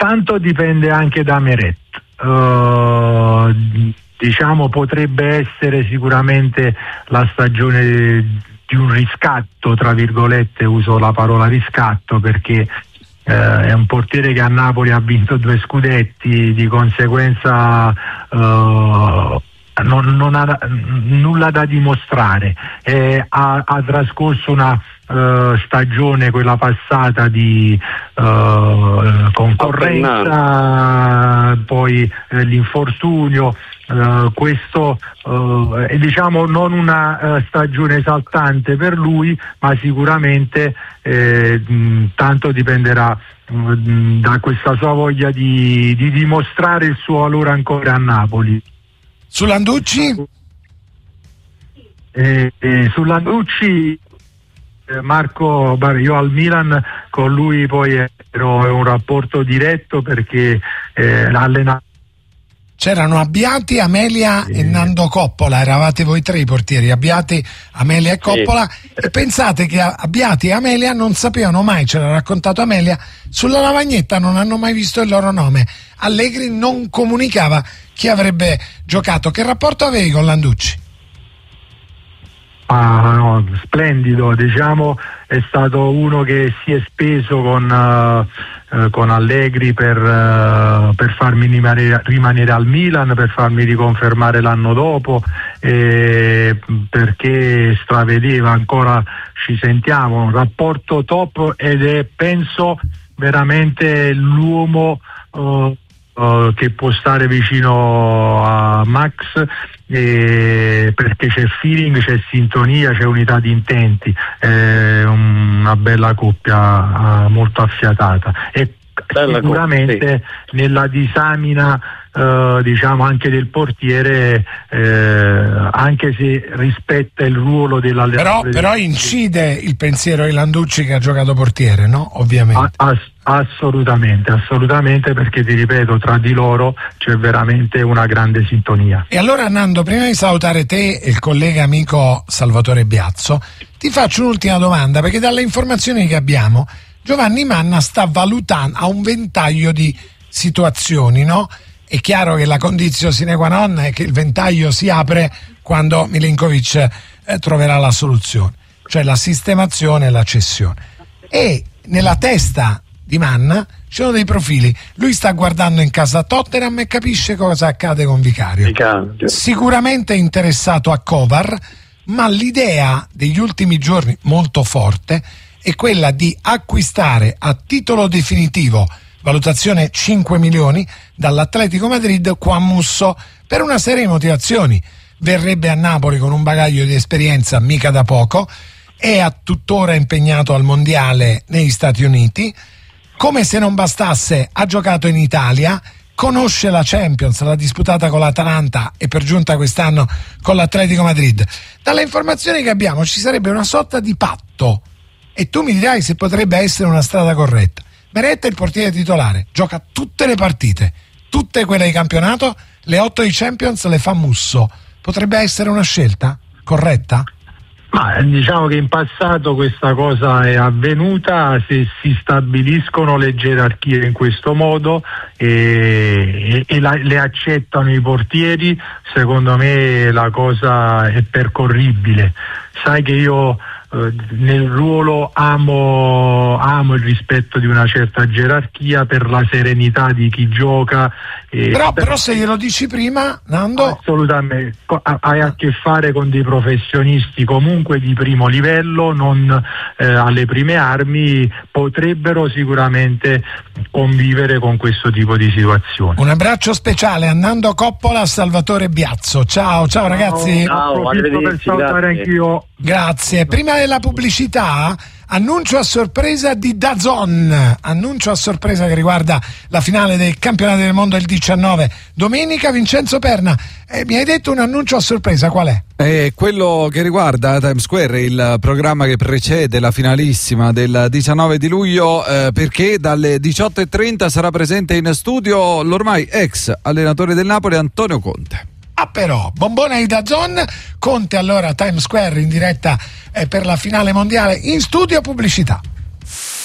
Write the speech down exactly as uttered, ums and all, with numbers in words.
tanto dipende anche da Meret. Uh, diciamo potrebbe essere sicuramente la stagione di un riscatto, tra virgolette, uso la parola riscatto perché eh, è un portiere che a Napoli ha vinto due scudetti, di conseguenza eh, non, non ha nulla da dimostrare, eh, ha, ha trascorso una Uh, stagione, quella passata, di uh, concorrenza, poi eh, l'infortunio, uh, questo uh, è diciamo non una uh, stagione esaltante per lui, ma sicuramente eh, mh, tanto dipenderà mh, da questa sua voglia di, di dimostrare il suo valore ancora a Napoli. Su Landucci? Eh, eh, su Landucci Marco, io al Milan con lui poi ero un rapporto diretto perché eh, l'allenava. C'erano Abbiati, Amelia sì. e Nando Coppola, eravate voi tre i portieri, Abbiati, Amelia e Coppola, sì. E pensate che Abbiati e Amelia non sapevano mai, ce l'ha raccontato Amelia, sulla lavagnetta non hanno mai visto il loro nome. Allegri non comunicava chi avrebbe giocato. Che rapporto avevi con Landucci? Ah, no, splendido, diciamo, è stato uno che si è speso con, uh, uh, con Allegri per, uh, per farmi rimanere, rimanere al Milan, per farmi riconfermare l'anno dopo, eh, perché stravedeva, ancora ci sentiamo, un rapporto top ed è penso veramente l'uomo uh, Uh, che può stare vicino a Max, eh, perché c'è feeling, c'è sintonia, c'è unità di intenti, è una bella coppia uh, molto affiatata e bella sicuramente coppia, sì. Nella disamina Uh, diciamo anche del portiere, eh, anche se rispetta il ruolo dell'allenatore. Però, però incide il pensiero di Landucci che ha giocato portiere, no? Ovviamente. A- ass- assolutamente, assolutamente, perché ti ripeto, tra di loro c'è veramente una grande sintonia. E allora Nando, prima di salutare te e il collega amico Salvatore Biazzo, ti faccio un'ultima domanda, perché dalle informazioni che abbiamo Giovanni Manna sta valutando, ha un ventaglio di situazioni, no? È chiaro che la condizione sine qua non è che il ventaglio si apre quando Milinkovic eh, troverà la soluzione, cioè la sistemazione e la cessione. E nella testa di Manna ci sono dei profili. Lui sta guardando in casa Tottenham e capisce cosa accade con Vicario. Vicario. Sicuramente è interessato a Kovar, ma l'idea degli ultimi giorni molto forte è quella di acquistare a titolo definitivo, valutazione cinque milioni, dall'Atletico Madrid Juan Musso, per una serie di motivazioni. Verrebbe a Napoli con un bagaglio di esperienza mica da poco, è a tuttora impegnato al mondiale negli Stati Uniti, come se non bastasse ha giocato in Italia, conosce la Champions, l'ha disputata con l'Atalanta e per giunta quest'anno con l'Atletico Madrid. Dalle informazioni che abbiamo ci sarebbe una sorta di patto e tu mi dirai se potrebbe essere una strada corretta. Meret è il portiere titolare, gioca tutte le partite, tutte quelle di campionato, le otto di Champions le fa Musso. Potrebbe essere una scelta corretta? Ma diciamo che in passato questa cosa è avvenuta, se si stabiliscono le gerarchie in questo modo e, e, e la, le accettano i portieri, secondo me la cosa è percorribile. Sai che io nel ruolo amo, amo il rispetto di una certa gerarchia per la serenità di chi gioca. Eh, però, però se glielo dici prima, Nando, assolutamente, hai a che fare con dei professionisti comunque di primo livello, non eh, alle prime armi, potrebbero sicuramente convivere con questo tipo di situazioni. Un abbraccio speciale a Nando Coppola, a Salvatore Biazzo. Ciao, ciao ragazzi. Ciao, approfitto per salutare anch'io. Grazie. Prima della pubblicità, annuncio a sorpresa di DAZN, annuncio a sorpresa che riguarda la finale del campionato del mondo il diciannove domenica. Vincenzo Perna, eh, mi hai detto un annuncio a sorpresa, qual è? È quello che riguarda Times Square, il programma che precede la finalissima del diciannove di luglio, eh, perché dalle diciotto e trenta sarà presente in studio l'ormai ex allenatore del Napoli Antonio Conte. Ah, però, bombone di DAZN, Conte allora Times Square in diretta eh, per la finale mondiale, in studio pubblicità.